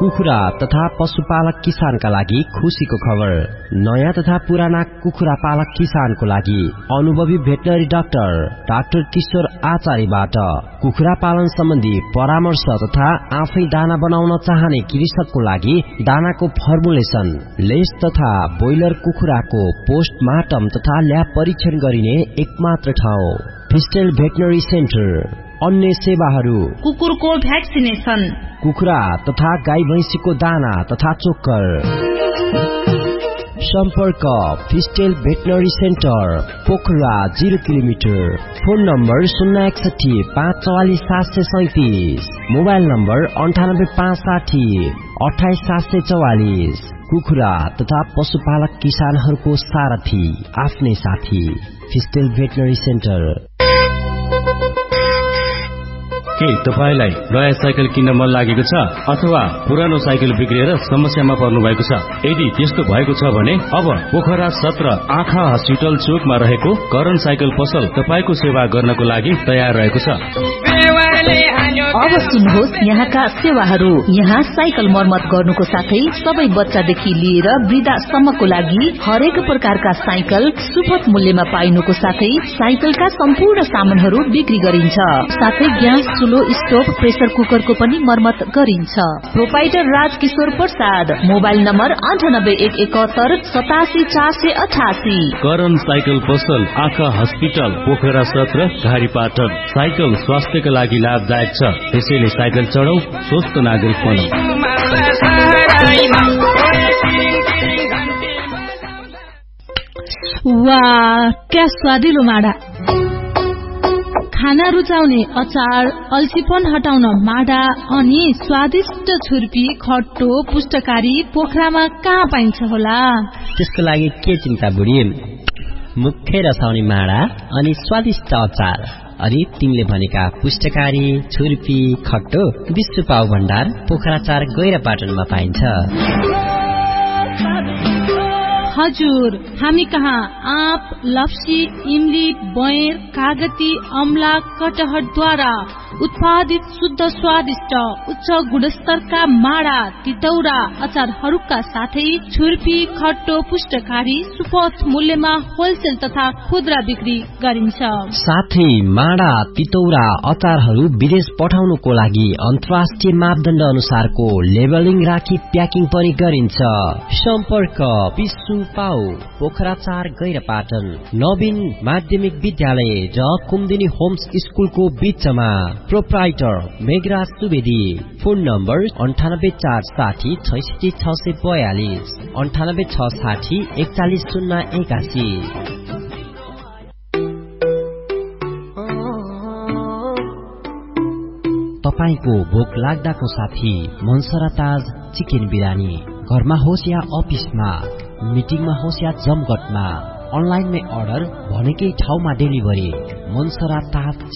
कुखुरा तथा पशुपालक किसानका लागि खुशीको खबर। नयाँ तथा पुराना कुखुरा पालक किसानको लागि अनुभवी भेटनरी डाक्टर किशोर आचार्यबाट कुखुरा पालन सम्बन्धी परामर्श तथा आफै दाना बनाउन चाहने कृषकको लागि दानाको फर्मुलेसन, लेस तथा ब्रोइलर कुखुराको पोस्टमार्टम तथा ल्याब परीक्षण गरिने एकमात्र ठाउँ फिस्टेल भेटनरी सेन्टर। अन्य सेवाहरू कुकुरको भ्याक्सिनेसन, कुखुरा तथा गाई भैंसीको दाना तथा चोक्कर। सम्पर्क फिस्टेल veterinary centre, Pokhara 0 kilometre. Phone number 061 544 737, mobile number 98 560 28 744। कुखुरा तथा पशुपालक किसानहरूको सारथी, आफ्नै साथी, फिस्टेल भेटनरी सेन्टर। के तपाईलाई नयाँ साइकल किन्न मन लागेको छ अथवा पुरानो साइकल बिग्रिएर समस्यामा पर्नु भएको छ? यदि त्यस्तो भएको छ भने अब पोखरा 17 आँखा हस्पिटल चोकमा रहेको करण साइकल पसल तपाईको सेवा गर्नको लागि तयार रहेको छ। अब सुन्नुहोस् यहाँका सेवाहरू। यहाँ साइकल मर्मत गर्नुको साथै सबै बच्चादेखि लिएर वृद्धासम्मको लागि हरेक प्रकारका साइकल सुपथ मूल्यमा पाइनुको साथै साइकलका सम्पूर्ण सामानहरू बिक्री गरिन्छ। साथै ग्यास चुलो, स्टोभ, प्रेसर कुकरको पनि मर्मत गरिन्छ। Proprietor Rajkishore Prasad, mobile number 98 87 488। Karan cycle पसल, आँखा हस्पिटल, पोखरा 17 घारीपाटन। साइकल स्वास्थ्यका लागि लाभदायक छ, त्यसैले साइकल चढाउ, स्वस्थ नागरिक बनौं। वाह, क्या स्वादिलो माडा! खाना रुचाउने अचार, अल्छीपन हटाउन माडा अनि स्वादिष्ट छुर्पी, खट्टो, पुष्टकारी पोखरामा कहाँ पाइन्छ होला? त्यसको लागि के चिन्ता बुढी? मुख्य रसाउने माडा अनि स्वादिष्ट अचार। अनि तिमीले भनेका पुष्टकारी, छुर्पी, खट्टो विश्व पाउ भण्डार पोखरा 4 गैरापाटनमा पाइन्छ। हजुर, हामी कहाँ आँप, लप्सी, इमली, बयर, कागती, अमला, कटहरद्वारा उत्पादित शुद्ध, स्वादिष्ट, उच्च गुणस्तरका माडा, तितौरा, अचारहरूका साथै छुर्पी, खट्टो, पुष्टकारी सुपथ मूल्यमा होलसेल तथा खुद्रा बिक्री गरिन्छ। साथै माडा, तितौरा, अचारहरू विदेश पठाउनुको लागि अन्तर्राष्ट्रिय मापदण्ड अनुसारको लेबलिङ राखी प्याकिङ पनि गरिन्छ। सम्पर्क विश्व पाउ, पोखरा 4 गैरापाटन, नवीन माध्यमिक विद्यालय र कुमुदिनी होम्स स्कुलको बीचमा। Proprietor Meghraj Subedi. Phone number 98 460 66 642, 98 660 41 081। तपाईको भोक लाग्दाको साथी मनसरा ताज चिकन बिरानी। घरमा होस् या अफिसमा, मिटिङमा होस् या जमघटमा, अनलाइनमै अर्डर, भनेकै ठाउँमा डेलिभरी। मनसरा ताज